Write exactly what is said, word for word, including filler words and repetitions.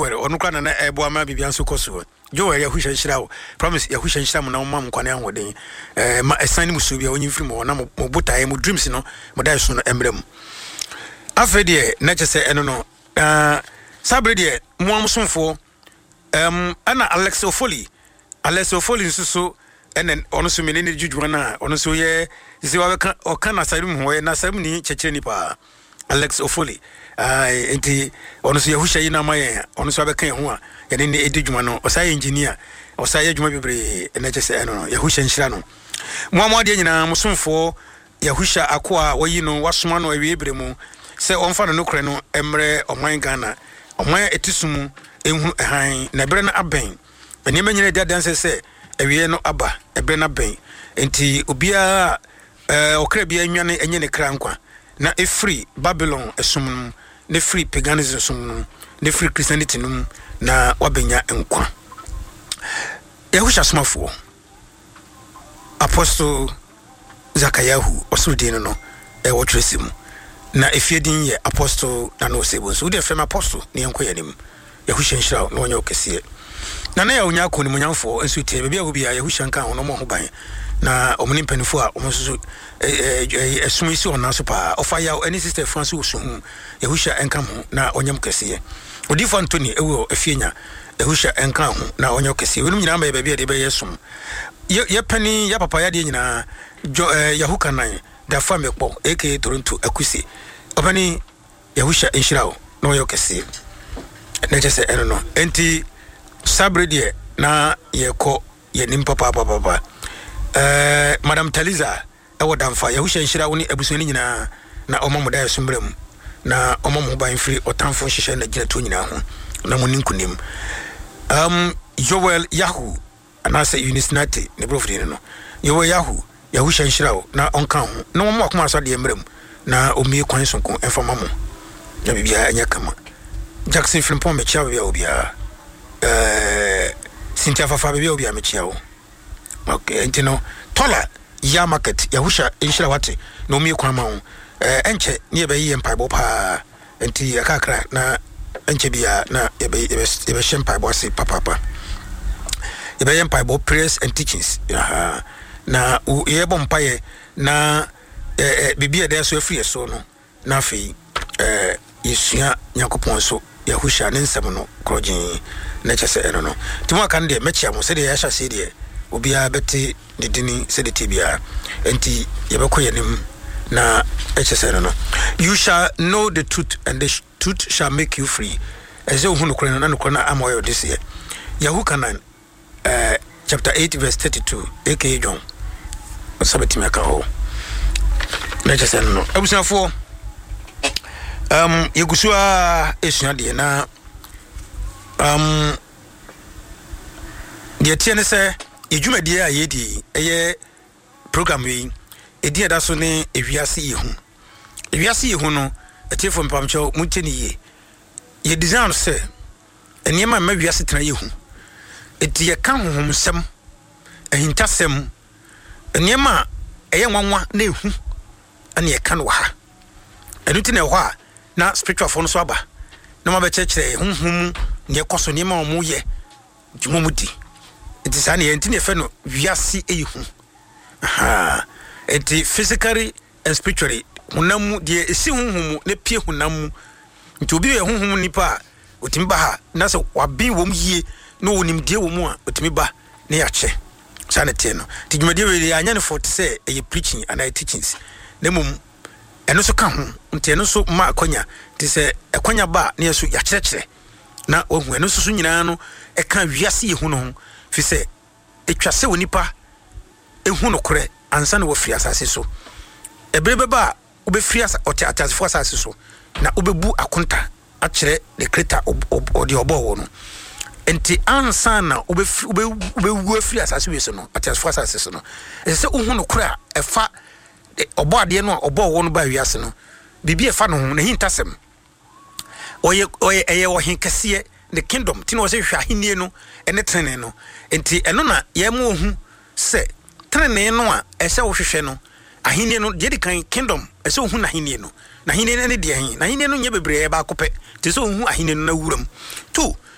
Joel onu kwa na ebo ama bibia nso koso Joel ya husha nshira wo promise ya husha nshira mo na mo kwane anwoden eh ma esan mu so bia onyi firi mo na mo botae mo dreams no mo dai so no emrem afede na chese eno no ah sabre de mo amsonfo um ana Alex Ofoli Alex Ofoli nso so enen ono so menene jujura na ono so ye zi wa ka o kana sarum ho ye na sarum ni chechire ni pa Alex Ofoli ah enti ono so ye husha yi na maye ono so abeka ho a ye ne edi dwuma no o sai engineer o sai ye dwuma bebre na chese eno no ye husha nshira no mo amode nyina musumfo ye husha akoa wayi no wasoma no awie bebre mu se onfa no nokre no emre oman Ghana oman etisumu enhu han na bebre na aben eni manyina dia danse se awie no aba ebre na ben enti obia eh okra bia nwane enye ne kra nkwa na e free Babylon esum ne free paganism sum ne free Christianity num na wabenya nkwa Yahusha smafo Apostle Zakayahu osudin no e wotresim na efiedin ye Apostle na no sebo so de fem Apostle ne enkoya nim Yahusha nshira no onye okese na na ya onya akoni munyamfo ensu tie bebia wo bia Yahusha nka ho no mo ho ban na omuni mpanifo a omosusu esum isi ona so pa ofa ya any sister France osu Yahusha enka ho na onyam kese odifo Anthony ewo efienya Yahusha enka ho na onyam kese wenum nyina ba bebia de be yesum ye pani ya papa ya de nyina Yahuka nan da famekpo aka Toronto akusi opani Yahusha enshirao no yo kese na jese eno no enti sabre de na ye ko ye nim papa papa papa eh Madam Taliza ewo damfa Yahusha nshira woni abusoni nyina na omamu da yesumbrem na omamu ban free otamfo hihye na gina to nyina ho na mo ninkunim um Joel Yahu anase Unisnati ne brofri no Joel Yahu Yahusha nshira na onka ho na mo akoma so de emrem na omie kwan sonko enfama mo na bibia anya kama Jackson Frimpong me chia bia obia eh Cynthia Fafa bia obia me chia wo okay entino tola ya market Yahusha nshira wate na omie kwan ma ho eh enche ne be yi empaibo pa enti akakra na enche bia na ye be ye be shempaibo ase papa papa ye be empaibo prayers and teachings aha na ye bom paye na eh bibia dey so afri so no na afi eh yesua Yakopon so Yahusha ne nsem no krojin na chese eno no timo aka ne mechia mo se de ya hya se de obia beti de dini se de tibia enti ye bekoye nim na chese eno no you shall know the truth and the truth shall make you free eze ohunu kore na nokore na amoyo this year Yahuka nan eh chapter eight verse thirty-two aka John sabati meka ho na chese eno no abusafo um yegusua esua de na um de tiene se edwumade a yedi eye program wi edi eda so ne ewiase yi hu ewiase yi hu no etiefo mpamcho muteni ye ye design se eniema ma wiase tena yi hu edi ye kan honhom sem ehintasem eniema eye nwanwa na ehu ane ye kan wa ha enuti na ho a na spiritual phone so aba na ma be chekere honhom ne koso ne ma omu ye dwumomudi enti sa ne enti ne fe no wiase eyihu aha enti physically and spiritually hunamu de esi honhom ne pie hunamu nti obi ye honhom nipa otimi ba ha na so wabi wom yie na wonim de wo mu a otimi ba ne ya che sa ne tie no ti dwumade we anya ne forty say e preaching and I teachings ne mum eno so ka ho nti eno so ma akonya ti se akonya ba na yeso ya kyerɛkyerɛ na ohu eno so so nyina no e ka wiase yehu no fi se etwa se wonipa ehu no korɛ ansa na wo firi asase so ebrebe ba obefiri asa ɔte atazefo asase so na obebu akonta akyerɛ the creator odi obo wo no enti ansa na obefiri obewu afiri asase we so no atazefo asase so no ese ohu no korɛ efa obo ade no obo wo no ba wiase no bibi efa no ho na hintasem oye oye eye wo hinkase the kingdom ti no se hwa henie no ene trene no enti eno na ye mo hu se trene no a ese wo hwehwe no ahenie no de kan kingdom ese wo hu na henie no na henie ne de hin na henie no nye bebre e ba kopɛ ti se wo hu ahenie no na wuram tu